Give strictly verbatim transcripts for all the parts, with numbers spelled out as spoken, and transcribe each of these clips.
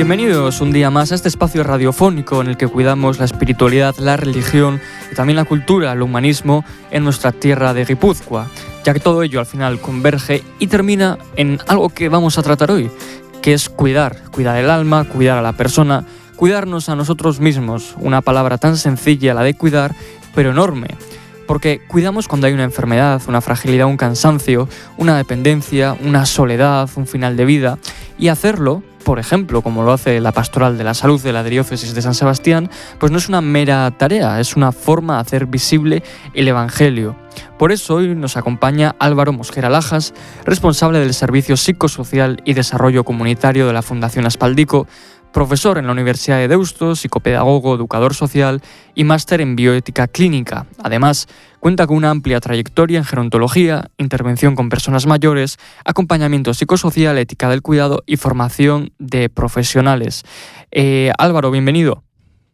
Bienvenidos un día más a este espacio radiofónico en el que cuidamos la espiritualidad, la religión y también la cultura, el humanismo en nuestra tierra de Guipúzcoa, ya que todo ello al final converge y termina en algo que vamos a tratar hoy, que es cuidar, cuidar el alma, cuidar a la persona, cuidarnos a nosotros mismos, una palabra tan sencilla, la de cuidar, pero enorme. Porque cuidamos cuando hay una enfermedad, una fragilidad, un cansancio, una dependencia, una soledad, un final de vida. Y hacerlo, por ejemplo, como lo hace la Pastoral de la Salud de la Diócesis de San Sebastián, pues no es una mera tarea, es una forma de hacer visible el Evangelio. Por eso hoy nos acompaña Álvaro Mosquera Lajas, responsable del Servicio Psicosocial y Desarrollo Comunitario de la Fundación Aspaldico, profesor en la Universidad de Deusto, psicopedagogo, educador social y máster en bioética clínica. Además, cuenta con una amplia trayectoria en gerontología, intervención con personas mayores, acompañamiento psicosocial, ética del cuidado y formación de profesionales. Eh, Álvaro, bienvenido.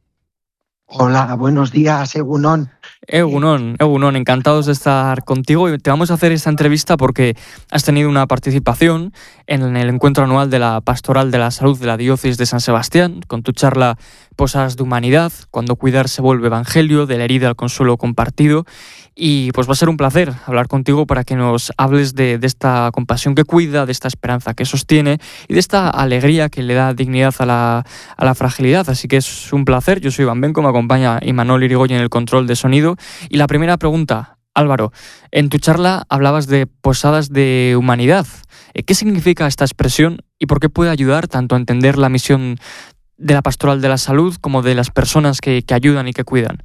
Hola, buenos días, Egunon. Egunon, Egunon, encantados de estar contigo y te vamos a hacer esta entrevista porque has tenido una participación en el encuentro anual de la Pastoral de la Salud de la Diócesis de San Sebastián con tu charla Posadas de Humanidad, cuando cuidar se vuelve evangelio, de la herida al consuelo compartido. Y pues va a ser un placer hablar contigo para que nos hables de, de esta compasión que cuida, de esta esperanza que sostiene y de esta alegría que le da dignidad a la, a la fragilidad. Así que es un placer. Yo soy Iván Benco, me acompaña Imanol Irigoyen en el control de sonido. Y la primera pregunta, Álvaro, en tu charla hablabas de posadas de humanidad. ¿Qué significa esta expresión y por qué puede ayudar tanto a entender la misión de la Pastoral de la Salud como de las personas que, que ayudan y que cuidan?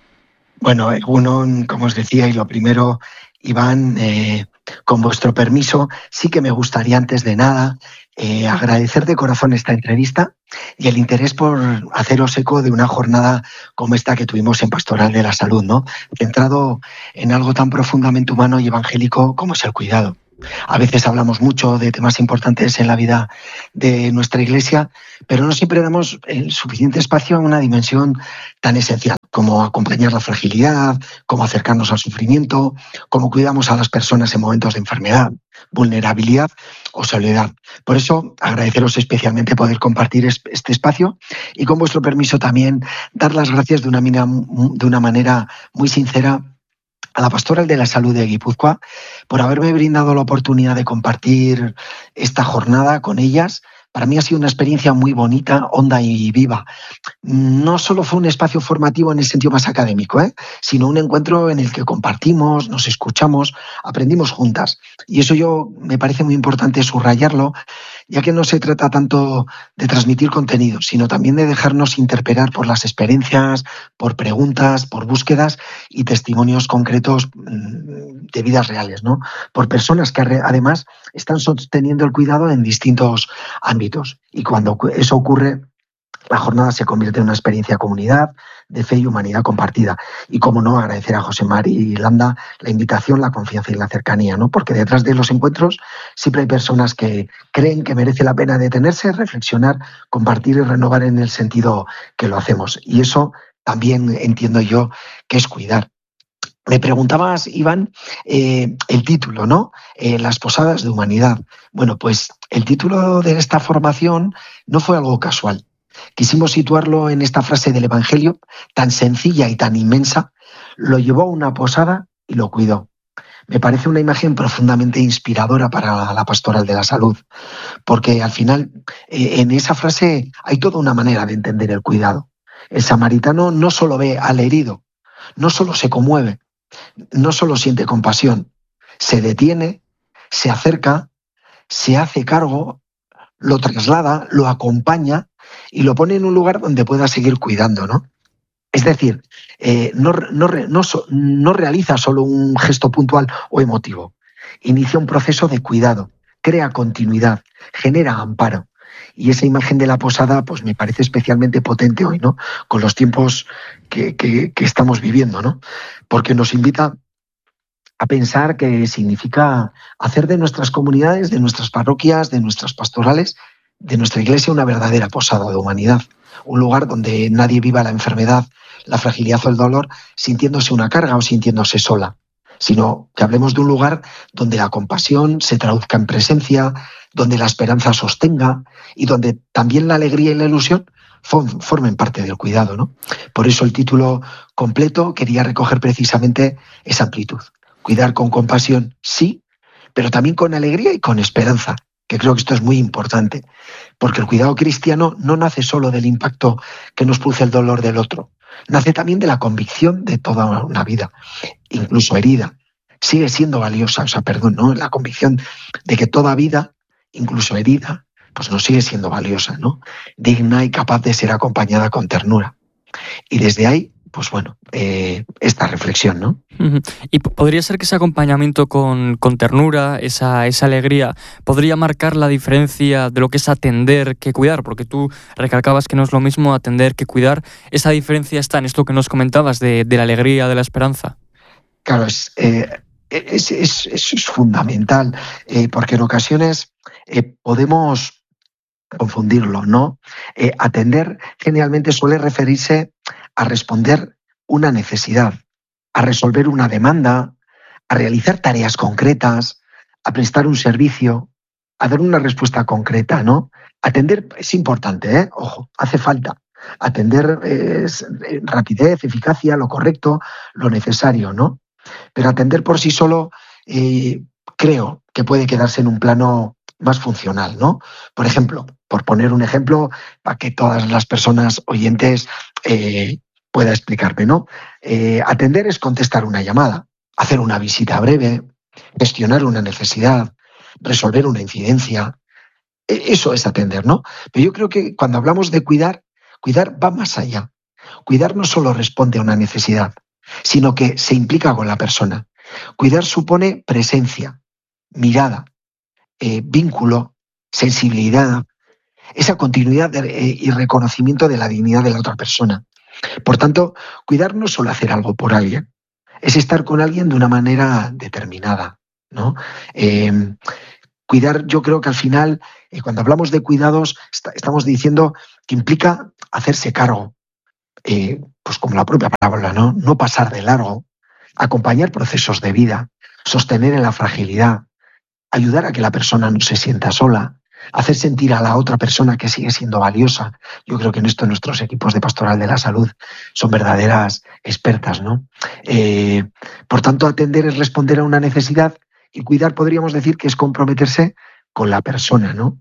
Bueno, uno, como os decía, y lo primero, Iván, eh, con vuestro permiso, sí que me gustaría antes de nada eh, agradecer de corazón esta entrevista y el interés por haceros eco de una jornada como esta que tuvimos en Pastoral de la Salud, ¿no? Centrado en algo tan profundamente humano y evangélico como es el cuidado. A veces hablamos mucho de temas importantes en la vida de nuestra Iglesia, pero no siempre damos el suficiente espacio a una dimensión tan esencial como acompañar la fragilidad, como acercarnos al sufrimiento, como cuidamos a las personas en momentos de enfermedad, vulnerabilidad o soledad. Por eso, agradeceros especialmente poder compartir este espacio y, con vuestro permiso, también dar las gracias de una, de una manera muy sincera a la Pastoral de la Salud de Guipúzcoa por haberme brindado la oportunidad de compartir esta jornada con ellas. Para mí ha sido una experiencia muy bonita, honda y viva. No solo fue un espacio formativo en el sentido más académico, ¿eh? sino un encuentro en el que compartimos, nos escuchamos, aprendimos juntas. Y eso yo me parece muy importante subrayarlo, ya que no se trata tanto de transmitir contenido, sino también de dejarnos interpelar por las experiencias, por preguntas, por búsquedas y testimonios concretos de vidas reales, ¿no? Por personas que además están sosteniendo el cuidado en distintos ámbitos. Y cuando eso ocurre, la jornada se convierte en una experiencia de comunidad, de fe y humanidad compartida. Y cómo no, agradecer a José Mari y Landa la invitación, la confianza y la cercanía, ¿no? Porque detrás de los encuentros siempre hay personas que creen que merece la pena detenerse, reflexionar, compartir y renovar en el sentido que lo hacemos. Y eso también entiendo yo que es cuidar. Me preguntabas, Iván, eh, el título, ¿no? Eh, Las Posadas de Humanidad. Bueno, pues el título de esta formación no fue algo casual. Quisimos situarlo en esta frase del Evangelio, tan sencilla y tan inmensa: lo llevó a una posada y lo cuidó. Me parece una imagen profundamente inspiradora para la Pastoral de la Salud, porque al final eh, en esa frase hay toda una manera de entender el cuidado. El samaritano no solo ve al herido, no solo se conmueve, no solo siente compasión, se detiene, se acerca, se hace cargo, lo traslada, lo acompaña y lo pone en un lugar donde pueda seguir cuidando, ¿no? Es decir, eh, no, no, no, no realiza solo un gesto puntual o emotivo, inicia un proceso de cuidado, crea continuidad, genera amparo. Y esa imagen de la posada pues me parece especialmente potente hoy, ¿no? Con los tiempos que, que, que estamos viviendo, ¿no? Porque nos invita a pensar que significa hacer de nuestras comunidades, de nuestras parroquias, de nuestras pastorales, de nuestra Iglesia una verdadera posada de humanidad. Un lugar donde nadie viva la enfermedad, la fragilidad o el dolor sintiéndose una carga o sintiéndose sola. sino que hablemos de un lugar donde la compasión se traduzca en presencia, donde la esperanza sostenga y donde también la alegría y la ilusión formen parte del cuidado, ¿no? Por eso el título completo quería recoger precisamente esa amplitud. Cuidar con compasión, sí, pero también con alegría y con esperanza, que creo que esto es muy importante, porque el cuidado cristiano no nace solo del impacto que nos produce el dolor del otro, nace también de la convicción de toda una vida, incluso herida. Sigue siendo valiosa, o sea, perdón, ¿no? La convicción de que toda vida, incluso herida, pues nos sigue siendo valiosa, ¿no? Digna y capaz de ser acompañada con ternura. Y desde ahí, pues bueno, eh, esta reflexión, ¿no? Uh-huh. Y podría ser que ese acompañamiento con, con ternura, esa, esa alegría, podría marcar la diferencia de lo que es atender que cuidar, porque tú recalcabas que no es lo mismo atender que cuidar. Esa diferencia está en esto que nos comentabas de, de la alegría, de la esperanza. Claro, es, eh, es, es, es, es fundamental, eh, porque en ocasiones eh, podemos confundirlo, ¿no? Eh, atender generalmente suele referirse a responder una necesidad, a resolver una demanda, a realizar tareas concretas, a prestar un servicio, a dar una respuesta concreta, ¿no? Atender es importante, ¿eh? Ojo, hace falta. Atender es rapidez, eficacia, lo correcto, lo necesario, ¿no? Pero atender por sí solo eh, creo que puede quedarse en un plano más funcional, ¿no? Por ejemplo, por poner un ejemplo para que todas las personas oyentes eh, pueda explicarme, ¿no? Eh, atender es contestar una llamada, hacer una visita breve, gestionar una necesidad, resolver una incidencia. Eso es atender, ¿no? Pero yo creo que cuando hablamos de cuidar, cuidar va más allá. Cuidar no solo responde a una necesidad, sino que se implica con la persona. Cuidar supone presencia, mirada, eh, vínculo, sensibilidad, esa continuidad de, eh, y reconocimiento de la dignidad de la otra persona. Por tanto, cuidar no es solo hacer algo por alguien, es estar con alguien de una manera determinada, ¿no? Eh, cuidar, yo creo que al final, eh, cuando hablamos de cuidados, está, estamos diciendo que implica hacerse cargo, eh, pues como la propia palabra, ¿no? No pasar de largo, acompañar procesos de vida, sostener en la fragilidad, ayudar a que la persona no se sienta sola, hacer sentir a la otra persona que sigue siendo valiosa. Yo creo que en esto nuestros equipos de Pastoral de la Salud son verdaderas expertas, ¿no? Eh, por tanto, atender es responder a una necesidad y cuidar podríamos decir que es comprometerse con la persona, ¿no?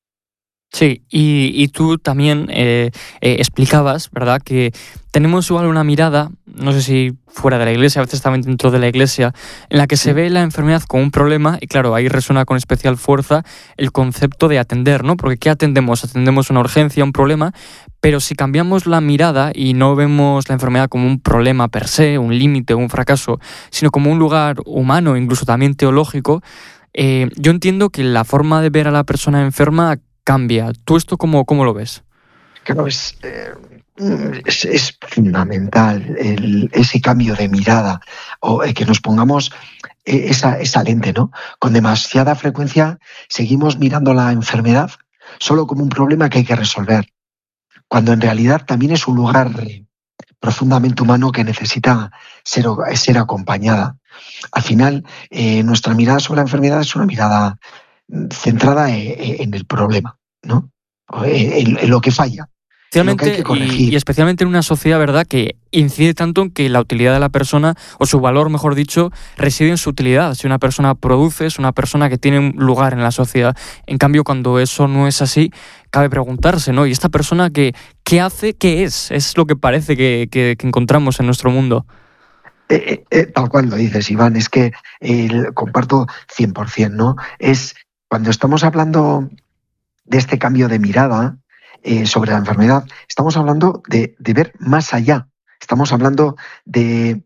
Sí, y, y tú también eh, eh, explicabas, ¿verdad?, que tenemos igual una mirada, no sé si fuera de la iglesia, a veces también dentro de la iglesia, en la que se ve la enfermedad como un problema, y claro, ahí resuena con especial fuerza el concepto de atender, ¿no? Porque ¿qué atendemos? Atendemos una urgencia, un problema, pero si cambiamos la mirada y no vemos la enfermedad como un problema per se, un límite, un fracaso, sino como un lugar humano, incluso también teológico, eh, yo entiendo que la forma de ver a la persona enferma cambia. ¿Tú esto cómo, cómo lo ves? Claro, es, eh, es, es fundamental el, ese cambio de mirada o eh, que nos pongamos eh, esa, esa lente, ¿no? Con demasiada frecuencia seguimos mirando la enfermedad solo como un problema que hay que resolver, cuando en realidad también es un lugar profundamente humano que necesita ser, ser acompañada. Al final, eh, nuestra mirada sobre la enfermedad es una mirada centrada en, en el problema, ¿no? En, en lo que falla. Especialmente y, y especialmente en una sociedad, ¿verdad?, que incide tanto en que la utilidad de la persona, o su valor, mejor dicho, reside en su utilidad. Si una persona produce, es una persona que tiene un lugar en la sociedad. En cambio, cuando eso no es así, cabe preguntarse, ¿no? ¿Y esta persona qué, qué hace? ¿Qué es? Es lo que parece que, que, que encontramos en nuestro mundo. Eh, eh, tal cual lo dices, Iván, es que eh, comparto cien por ciento, ¿no? Es cuando estamos hablando de este cambio de mirada eh, sobre la enfermedad, estamos hablando de, de ver más allá. Estamos hablando de,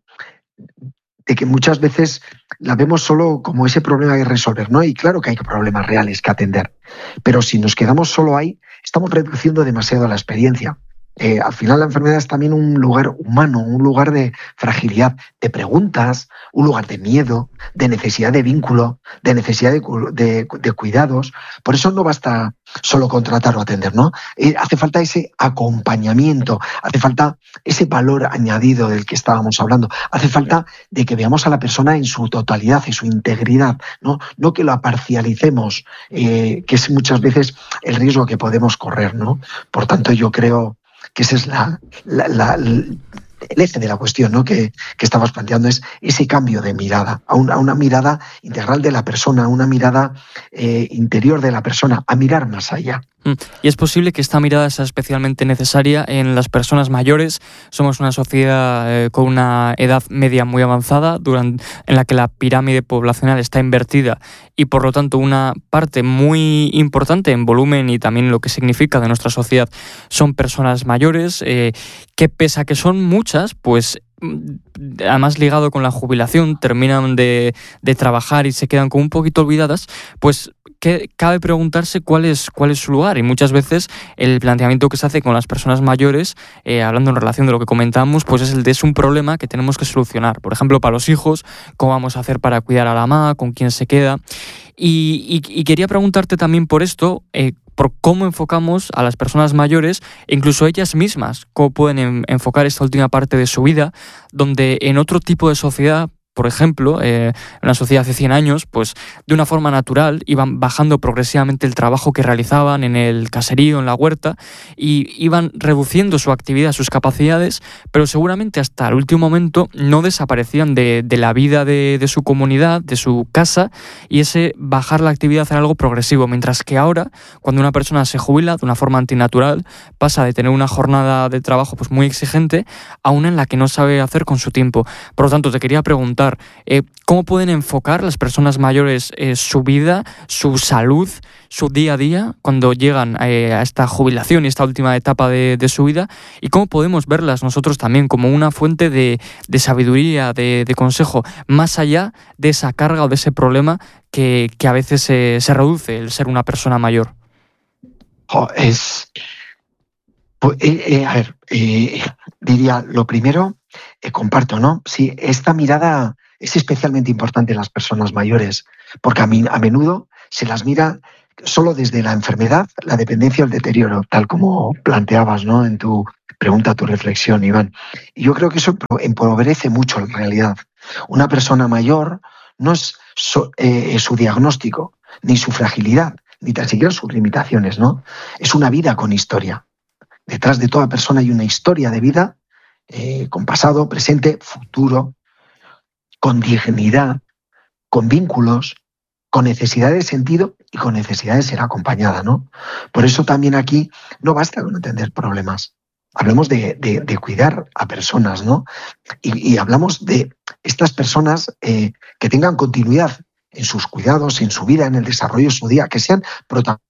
de que muchas veces la vemos solo como ese problema que resolver, ¿no? Y claro que hay problemas reales que atender, pero si nos quedamos solo ahí, estamos reduciendo demasiado la experiencia. Eh, al final la enfermedad es también un lugar humano, un lugar de fragilidad, de preguntas, un lugar de miedo, de necesidad de vínculo, de necesidad de, de, de cuidados. Por eso no basta solo contratar o atender, ¿no? Eh, hace falta ese acompañamiento, hace falta ese valor añadido del que estábamos hablando, hace falta de que veamos a la persona en su totalidad, en su integridad, no, no que lo parcialicemos, eh, que es muchas veces el riesgo que podemos correr, ¿no? Por tanto, yo creo que ese es la, la, la, el eje de la cuestión, ¿no? que, que estabas planteando, es ese cambio de mirada, a una, a una mirada integral de la persona, a una mirada eh, interior de la persona, a mirar más allá. Y es posible que esta mirada sea especialmente necesaria en las personas mayores. Somos una sociedad eh, con una edad media muy avanzada, durante, en la que la pirámide poblacional está invertida y por lo tanto una parte muy importante en volumen y también lo que significa de nuestra sociedad son personas mayores, eh, que pese a que son muchas, pues además ligado con la jubilación, terminan de, de trabajar y se quedan como un poquito olvidadas, pues que cabe preguntarse cuál es, cuál es su lugar. Y muchas veces el planteamiento que se hace con las personas mayores, eh, hablando en relación de lo que comentamos, pues es el de es un problema que tenemos que solucionar. Por ejemplo, para los hijos, ¿cómo vamos a hacer para cuidar a la mamá? ¿Con quién se queda? Y, y, y quería preguntarte también por esto, eh, por cómo enfocamos a las personas mayores, incluso ellas mismas, cómo pueden en, enfocar esta última parte de su vida, donde en otro tipo de sociedad, por ejemplo, eh, en una sociedad hace cien años, pues de una forma natural iban bajando progresivamente el trabajo que realizaban en el caserío, en la huerta, y iban reduciendo su actividad, sus capacidades, pero seguramente hasta el último momento no desaparecían de, de la vida de, de su comunidad, de su casa, y ese bajar la actividad era algo progresivo, mientras que ahora, cuando una persona se jubila de una forma antinatural, pasa de tener una jornada de trabajo pues muy exigente a una en la que no sabe hacer con su tiempo. Por lo tanto, te quería preguntar, Eh, ¿cómo pueden enfocar las personas mayores eh, su vida, su salud, su día a día cuando llegan eh, a esta jubilación y esta última etapa de, de su vida? ¿Y cómo podemos verlas nosotros también como una fuente de, de sabiduría, de, de consejo, más allá de esa carga o de ese problema que, que a veces eh, se reduce el ser una persona mayor? Oh, es... Pues, eh, eh, a ver, eh, diría, lo primero, eh, comparto, ¿no? Sí, esta mirada es especialmente importante en las personas mayores, porque a, mí, a menudo se las mira solo desde la enfermedad, la dependencia o el deterioro, tal como planteabas, ¿no? En tu pregunta, tu reflexión, Iván. Y yo creo que eso empobrece mucho en realidad. Una persona mayor no es so, eh, su diagnóstico, ni su fragilidad, ni tan siquiera sus limitaciones, ¿no? Es una vida con historia. Detrás de toda persona hay una historia de vida eh, con pasado, presente, futuro, con dignidad, con vínculos, con necesidad de sentido y con necesidad de ser acompañada, ¿no? Por eso también aquí no basta con entender problemas. Hablamos de, de, de cuidar a personas, ¿no? Y, y hablamos de estas personas eh, que tengan continuidad en sus cuidados, en su vida, en el desarrollo de su día, que sean protagonistas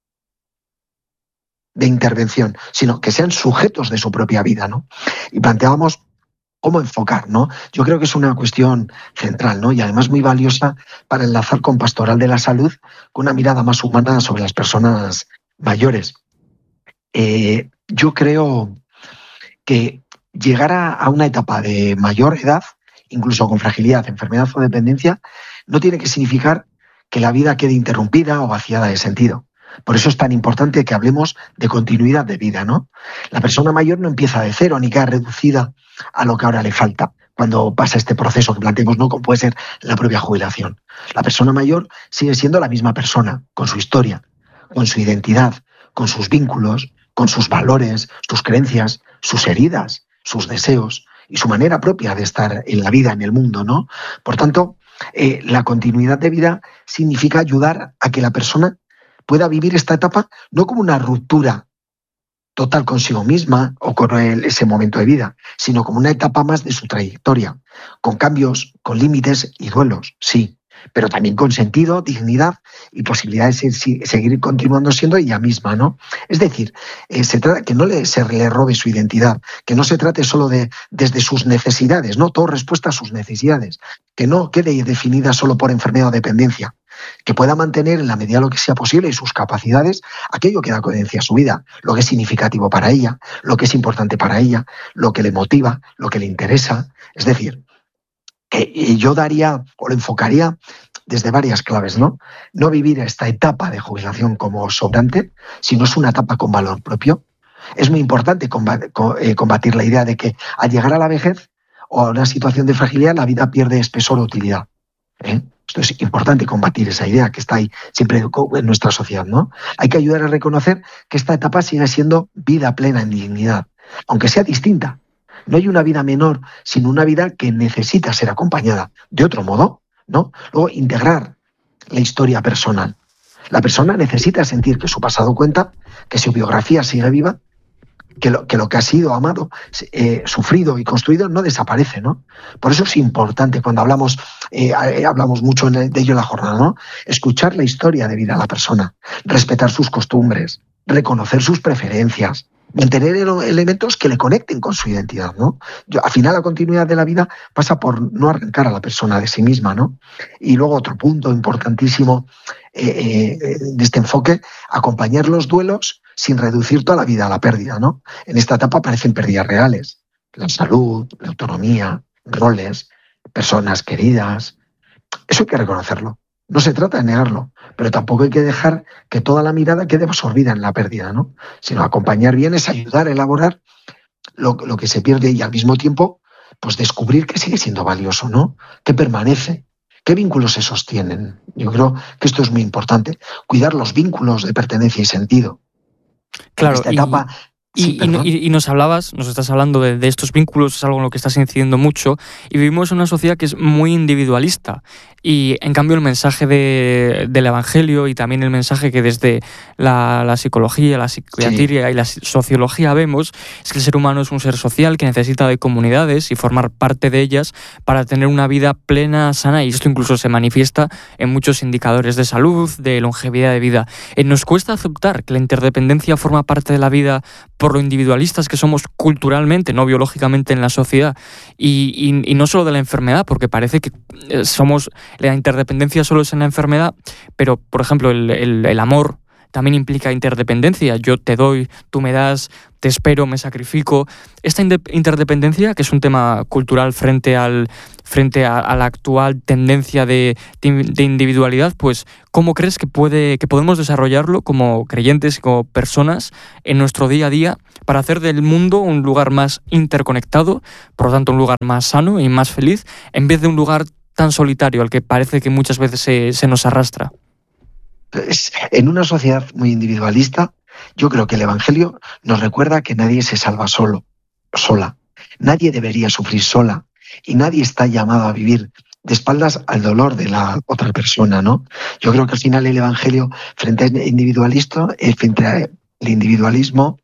de intervención, sino que sean sujetos de su propia vida, ¿no? Y planteábamos cómo enfocar, ¿no? Yo creo que es una cuestión central, ¿no? Y además muy valiosa para enlazar con Pastoral de la Salud, con una mirada más humana sobre las personas mayores. Eh, yo creo que llegar a, a una etapa de mayor edad, incluso con fragilidad, enfermedad o dependencia, no tiene que significar que la vida quede interrumpida o vaciada de sentido. Por eso es tan importante que hablemos de continuidad de vida, ¿no? La persona mayor no empieza de cero ni queda reducida a lo que ahora le falta cuando pasa este proceso que planteamos, ¿no? Como puede ser la propia jubilación. La persona mayor sigue siendo la misma persona, con su historia, con su identidad, con sus vínculos, con sus valores, sus creencias, sus heridas, sus deseos y su manera propia de estar en la vida, en el mundo, ¿no? Por tanto, eh, la continuidad de vida significa ayudar a que la persona pueda vivir esta etapa no como una ruptura total consigo misma o con el, ese momento de vida, sino como una etapa más de su trayectoria, con cambios, con límites y duelos, sí, pero también con sentido, dignidad y posibilidad de ser, seguir continuando siendo ella misma, ¿no? Es decir, eh, se trata que no le, se le robe su identidad, que no se trate solo de desde sus necesidades, ¿no? Todo respuesta a sus necesidades, que no quede definida solo por enfermedad o dependencia, que pueda mantener en la medida de lo que sea posible y sus capacidades aquello que da coherencia a su vida, lo que es significativo para ella, lo que es importante para ella, lo que le motiva, lo que le interesa. Es decir, que yo daría o lo enfocaría desde varias claves, ¿no? No vivir esta etapa de jubilación como sobrante, sino es una etapa con valor propio. Es muy importante combatir la idea de que al llegar a la vejez o a una situación de fragilidad la vida pierde espesor o utilidad. ¿eh? Esto es importante combatir esa idea que está ahí siempre en nuestra sociedad, ¿no? Hay que ayudar a reconocer que esta etapa sigue siendo vida plena en dignidad, aunque sea distinta. No hay una vida menor, sino una vida que necesita ser acompañada de otro modo, ¿no? Luego, integrar la historia personal. La persona necesita sentir que su pasado cuenta, que su biografía sigue viva, que lo que, lo que ha sido amado, eh, sufrido y construido no desaparece, ¿no? Por eso es importante, cuando hablamos, eh, hablamos mucho de ello en la jornada, ¿no? Escuchar la historia de vida de la persona, respetar sus costumbres, reconocer sus preferencias, mantener elementos que le conecten con su identidad, ¿no? Yo, al final, la continuidad de la vida pasa por no arrancar a la persona de sí misma, ¿no? Y luego otro punto importantísimo eh, eh, de este enfoque, acompañar los duelos sin reducir toda la vida a la pérdida, ¿no? En esta etapa aparecen pérdidas reales, la salud, la autonomía, roles, personas queridas. Eso hay que reconocerlo. No se trata de negarlo, pero tampoco hay que dejar que toda la mirada quede absorbida en la pérdida, ¿no? Sino acompañar bien es ayudar a elaborar lo, lo que se pierde y al mismo tiempo pues descubrir que sigue siendo valioso, ¿no? Que permanece, qué vínculos se sostienen. Yo creo que esto es muy importante, cuidar los vínculos de pertenencia y sentido. Claro, en esta etapa... Y, Sí, y, y nos hablabas, nos estás hablando de, de estos vínculos, es algo en lo que estás incidiendo mucho, y vivimos en una sociedad que es muy individualista. Y en cambio el mensaje de, del Evangelio y también el mensaje que desde la, la psicología, la psiquiatría sí. y la sociología vemos es que el ser humano es un ser social que necesita de comunidades y formar parte de ellas para tener una vida plena, sana, y esto incluso se manifiesta en muchos indicadores de salud, de longevidad de vida. Eh, nos cuesta aceptar que la interdependencia forma parte de la vida por lo individualistas que somos culturalmente, no biológicamente en la sociedad, y, y, y no solo de la enfermedad, porque parece que somos, la interdependencia solo es en la enfermedad, pero por ejemplo el, el, el amor también implica interdependencia. Yo te doy, tú me das, te espero, me sacrifico. Esta interdependencia, que es un tema cultural frente al frente a, a la actual tendencia de, de individualidad, pues ¿cómo crees que puede que podemos desarrollarlo como creyentes y como personas en nuestro día a día para hacer del mundo un lugar más interconectado, por lo tanto un lugar más sano y más feliz, en vez de un lugar tan solitario al que parece que muchas veces se, se nos arrastra? En una sociedad muy individualista, yo creo que el Evangelio nos recuerda que nadie se salva solo, sola. Nadie debería sufrir sola y nadie está llamado a vivir de espaldas al dolor de la otra persona, ¿no? Yo creo que al final el Evangelio, frente al individualismo, frente al individualismo,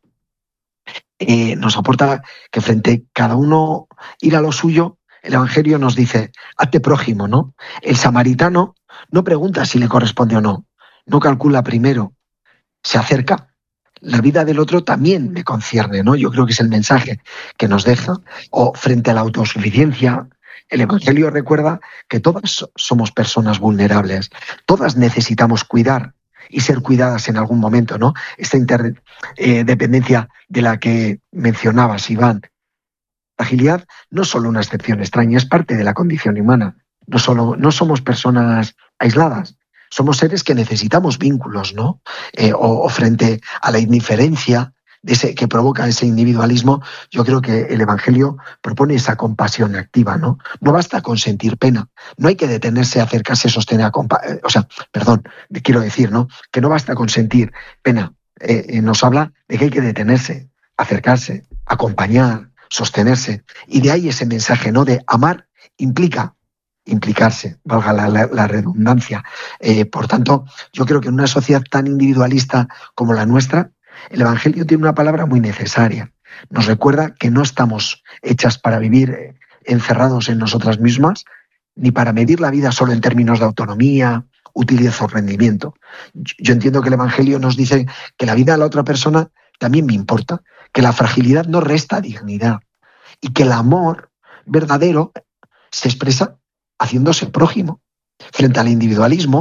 eh, nos aporta que frente a cada uno ir a lo suyo, el Evangelio nos dice, hazte prójimo, ¿no? El samaritano no pregunta si le corresponde o no. No calcula primero, se acerca. La vida del otro también me concierne, ¿no? Yo creo que es el mensaje que nos deja. O frente a la autosuficiencia, el Evangelio recuerda que todas somos personas vulnerables, todas necesitamos cuidar y ser cuidadas en algún momento, ¿no? Esta interdependencia eh, de la que mencionabas, Iván. La fragilidad no es solo una excepción extraña, es parte de la condición humana. No, solo, no somos personas aisladas. Somos seres que necesitamos vínculos, ¿no? Eh, o, o frente a la indiferencia de ese, que provoca ese individualismo, yo creo que el Evangelio propone esa compasión activa, ¿no? No basta con sentir pena, no hay que detenerse, acercarse, sostener, a compa- eh, o sea, perdón, quiero decir, ¿no? Que no basta con sentir pena. Eh, eh, nos habla de que hay que detenerse, acercarse, acompañar, sostenerse. Y de ahí ese mensaje, ¿no? De amar implica implicarse, valga la, la, la redundancia. Eh, por tanto, yo creo que en una sociedad tan individualista como la nuestra, el Evangelio tiene una palabra muy necesaria. Nos recuerda que no estamos hechas para vivir encerrados en nosotras mismas, ni para medir la vida solo en términos de autonomía, utilidad o rendimiento. Yo, yo entiendo que el Evangelio nos dice que la vida de la otra persona también me importa, que la fragilidad no resta dignidad y que el amor verdadero se expresa haciéndose prójimo. Frente al individualismo,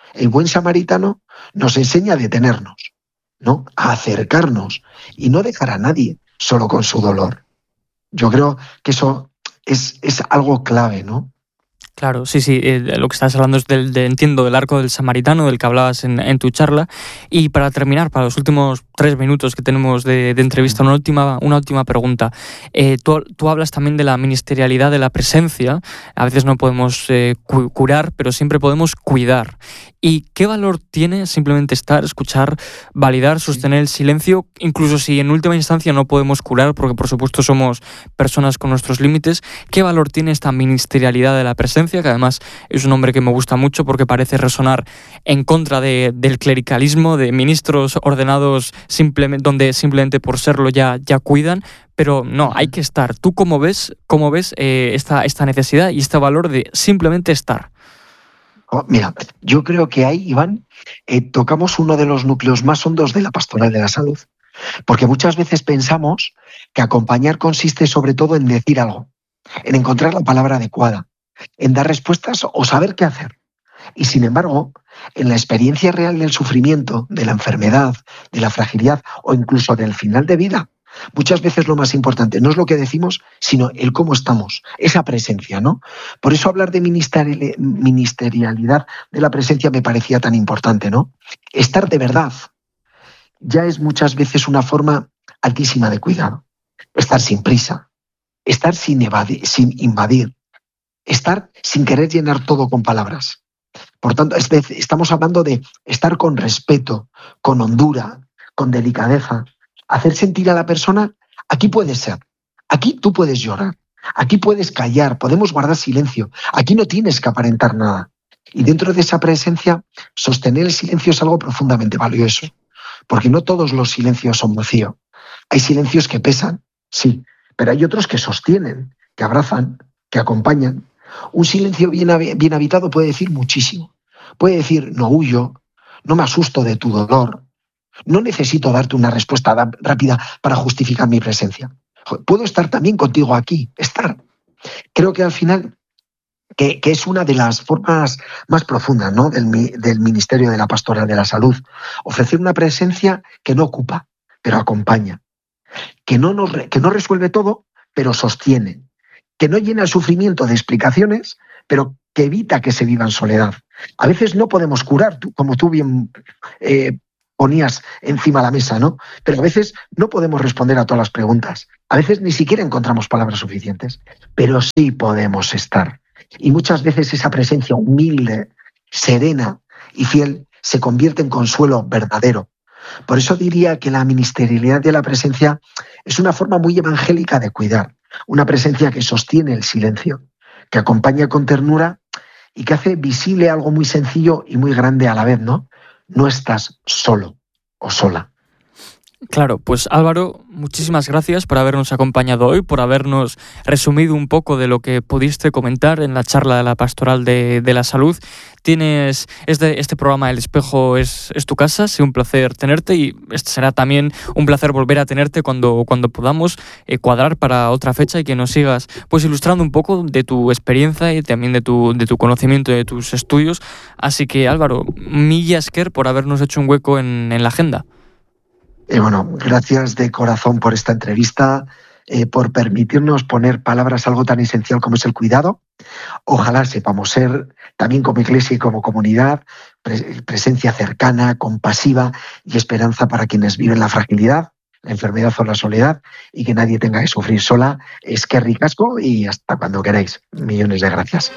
El buen samaritano nos enseña a detenernos, ¿no? A acercarnos y no dejar a nadie solo con su dolor. Yo creo que eso es, es algo clave, ¿no? Claro, sí, sí, eh, lo que estás hablando es del, de, entiendo, del arco del samaritano, del que hablabas en, en tu charla. Y para terminar, para los últimos tres minutos que tenemos de, de entrevista, una última, una última pregunta. Eh, tú, tú hablas también de la ministerialidad de la presencia. A veces no podemos eh, cu- curar, pero siempre podemos cuidar. ¿Y qué valor tiene simplemente estar, escuchar, validar, sostener el silencio, incluso si en última instancia no podemos curar, porque por supuesto somos personas con nuestros límites? ¿Qué valor tiene esta ministerialidad de la presencia? Que además es un nombre que me gusta mucho porque parece resonar en contra de, del clericalismo, de ministros ordenados simplemente, donde simplemente por serlo ya, ya cuidan, pero no, hay que estar. ¿Tú cómo ves, cómo ves eh, esta, esta necesidad y este valor de simplemente estar? Oh, mira, yo creo que ahí, Iván, eh, tocamos uno de los núcleos más hondos de la pastoral de la salud, porque muchas veces pensamos que acompañar consiste sobre todo en decir algo, en encontrar la palabra adecuada, en dar respuestas o saber qué hacer. Y sin embargo, en la experiencia real del sufrimiento, de la enfermedad, de la fragilidad o incluso del final de vida, muchas veces lo más importante no es lo que decimos, sino el cómo estamos, esa presencia, ¿no? Por eso hablar de ministeri- ministerialidad de la presencia me parecía tan importante, ¿no? Estar de verdad ya es muchas veces una forma altísima de cuidado. Estar sin prisa, estar sin, evadir, sin invadir, estar sin querer llenar todo con palabras. Por tanto, es decir, estamos hablando de estar con respeto, con hondura, con delicadeza, hacer sentir a la persona, aquí puedes ser, aquí tú puedes llorar, aquí puedes callar, podemos guardar silencio, aquí no tienes que aparentar nada. Y dentro de esa presencia, sostener el silencio es algo profundamente valioso, porque no todos los silencios son vacíos. Hay silencios que pesan, sí, pero hay otros que sostienen, que abrazan, que acompañan. Un silencio bien, bien habitado puede decir muchísimo. Puede decir, no huyo, no me asusto de tu dolor, no necesito darte una respuesta rápida para justificar mi presencia. Puedo estar también contigo aquí, estar. Creo que al final, que, que es una de las formas más profundas, ¿no? del, del ministerio de la pastoral de la salud. Ofrecer una presencia que no ocupa, pero acompaña. Que no, nos, que no resuelve todo, pero sostiene. Que no llena el sufrimiento de explicaciones, pero que evita que se viva en soledad. A veces no podemos curar, como tú bien eh, ponías encima de la mesa, ¿no? Pero a veces no podemos responder a todas las preguntas. A veces ni siquiera encontramos palabras suficientes, pero sí podemos estar. Y muchas veces esa presencia humilde, serena y fiel se convierte en consuelo verdadero. Por eso diría que la ministerialidad de la presencia es una forma muy evangélica de cuidar. Una presencia que sostiene el silencio, que acompaña con ternura y que hace visible algo muy sencillo y muy grande a la vez, ¿no? No estás solo o sola. Claro, pues Álvaro, muchísimas gracias por habernos acompañado hoy, por habernos resumido un poco de lo que pudiste comentar en la charla de la Pastoral de, de la Salud. Tienes este, este programa El Espejo es, es tu casa, ha sido un placer tenerte y será también un placer volver a tenerte cuando, cuando podamos eh, cuadrar para otra fecha y que nos sigas pues ilustrando un poco de tu experiencia y también de tu, de tu conocimiento y de tus estudios. Así que Álvaro, milla esker por habernos hecho un hueco en, en la agenda. Eh, bueno, gracias de corazón por esta entrevista, eh, por permitirnos poner palabras a algo tan esencial como es el cuidado. Ojalá sepamos ser, también como iglesia y como comunidad, pre- presencia cercana, compasiva y esperanza para quienes viven la fragilidad, la enfermedad o la soledad, y que nadie tenga que sufrir sola. Es que ricasco y hasta cuando queráis. Millones de gracias.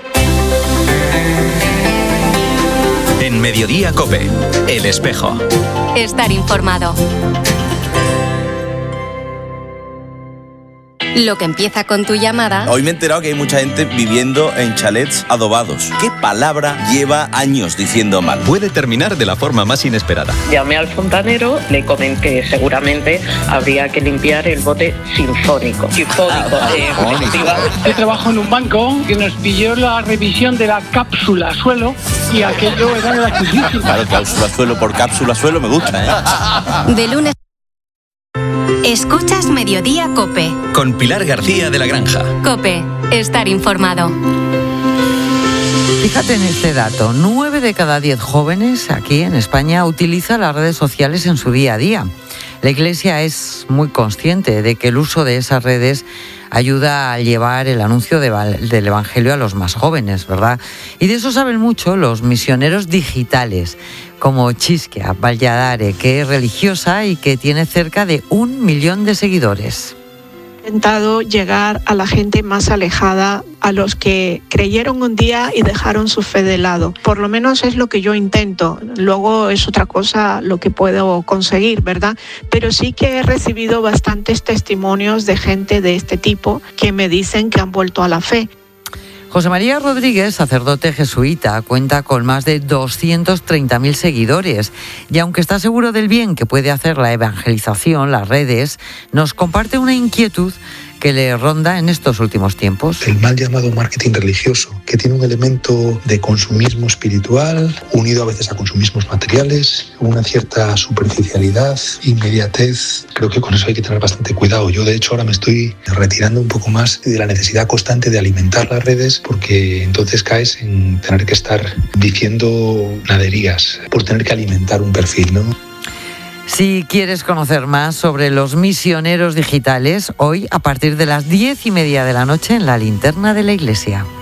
En Mediodía COPE, El Espejo. Estar informado. Lo que empieza con tu llamada. Hoy me he enterado que hay mucha gente viviendo en chalets adobados. ¿Qué palabra lleva años diciendo mal? Puede terminar de la forma más inesperada. Llamé al fontanero, le comenté que seguramente habría que limpiar el bote sinfónico. Sinfónico. Eh, Yo trabajo en un banco que nos pilló la revisión de la cápsula suelo y aquello era gratuísimo. Claro, cápsula suelo por cápsula suelo me gusta, ¿eh? De lunes. Escuchas Mediodía COPE. Con Pilar García de la Granja. COPE. Estar informado. Fíjate en este dato, nueve de cada diez jóvenes aquí en España utilizan las redes sociales en su día a día. La Iglesia es muy consciente de que el uso de esas redes ayuda a llevar el anuncio de, del Evangelio a los más jóvenes, ¿verdad? Y de eso saben mucho los misioneros digitales, como Chisquia Valladares, que es religiosa y que tiene cerca de un millón de seguidores. He intentado llegar a la gente más alejada, a los que creyeron un día y dejaron su fe de lado. Por lo menos es lo que yo intento. Luego es otra cosa lo que puedo conseguir, ¿verdad? Pero sí que he recibido bastantes testimonios de gente de este tipo que me dicen que han vuelto a la fe. José María Rodríguez, sacerdote jesuita, cuenta con más de doscientos treinta mil seguidores y aunque está seguro del bien que puede hacer la evangelización, las redes, nos comparte una inquietud que le ronda en estos últimos tiempos. El mal llamado marketing religioso, que tiene un elemento de consumismo espiritual, unido a veces a consumismos materiales, una cierta superficialidad, inmediatez. Creo que con eso hay que tener bastante cuidado. Yo, de hecho, ahora me estoy retirando un poco más de la necesidad constante de alimentar las redes, porque entonces caes en tener que estar diciendo naderías por tener que alimentar un perfil, ¿no? Si quieres conocer más sobre los misioneros digitales, hoy a partir de las diez y media de la noche en la Linterna de la Iglesia.